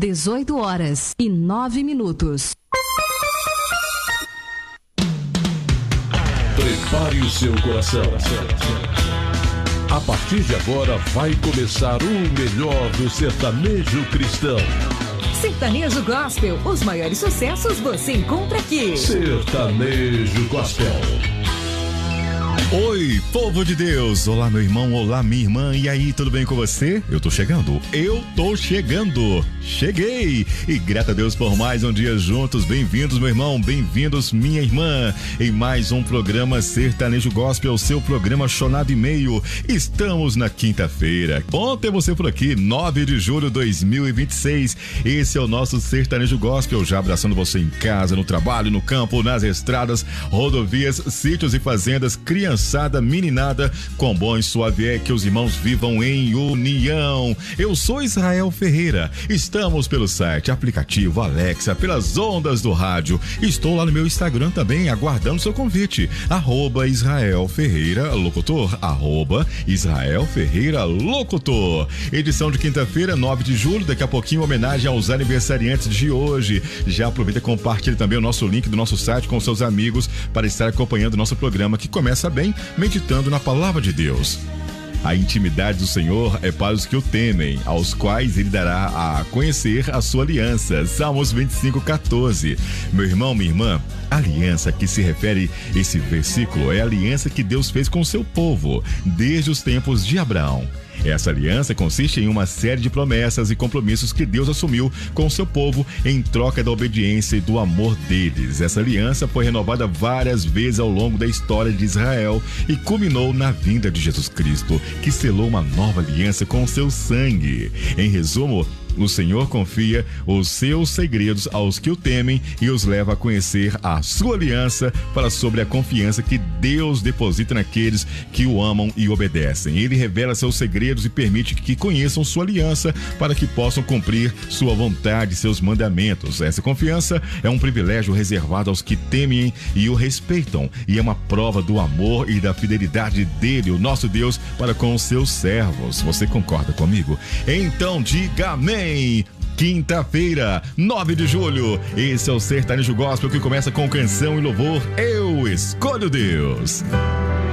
18h09. Prepare o seu coração. A partir de agora vai começar o melhor do sertanejo cristão. Sertanejo Gospel, os maiores sucessos você encontra aqui. Sertanejo Gospel. Oi, povo de Deus! Olá, meu irmão, olá, minha irmã, e aí, tudo bem com você? Eu tô chegando! Cheguei! E grato a Deus por mais um dia juntos. Bem-vindos, meu irmão, bem-vindos, minha irmã, em mais um programa Sertanejo Gospel, seu programa chonado e meio. Estamos na quinta-feira. Bom ter você por aqui, 9 de julho de 2026. Esse é o nosso Sertanejo Gospel, já abraçando você em casa, no trabalho, no campo, nas estradas, rodovias, sítios e fazendas, criançada, meninada, quão bom e suave é que os irmãos vivam em união. Eu sou Israel Ferreira, estamos pelo site, aplicativo, Alexa, pelas ondas do rádio. Estou lá no meu Instagram também, aguardando seu convite, @Israel Ferreira Locutor, @Israel Ferreira Locutor. Edição de quinta-feira, 9 de julho, daqui a pouquinho homenagem aos aniversariantes de hoje. Já aproveita e compartilhe também o nosso link do nosso site com seus amigos para estar acompanhando o nosso programa, que começa bem meditando na palavra de Deus. A intimidade do Senhor é para os que o temem, aos quais ele dará a conhecer a sua aliança. Salmos 25:14. Meu irmão, minha irmã, a aliança a que se refere esse versículo é a aliança que Deus fez com o seu povo, desde os tempos de Abraão. Essa aliança consiste em uma série de promessas e compromissos que Deus assumiu com o seu povo em troca da obediência e do amor deles. Essa aliança foi renovada várias vezes ao longo da história de Israel e culminou na vinda de Jesus Cristo, que selou uma nova aliança com o seu sangue. Em resumo, o Senhor confia os seus segredos aos que o temem e os leva a conhecer a sua aliança. Fala sobre a confiança que Deus deposita naqueles que o amam e obedecem. Ele revela seus segredos e permite que conheçam sua aliança para que possam cumprir sua vontade, seus mandamentos. Essa confiança é um privilégio reservado aos que temem e o respeitam, e é uma prova do amor e da fidelidade dele, o nosso Deus, para com os seus servos. Você concorda comigo? Então diga amém! Quinta-feira, 9 de julho, esse é o Sertanejo Gospel, que começa com canção e louvor Eu Escolho Deus.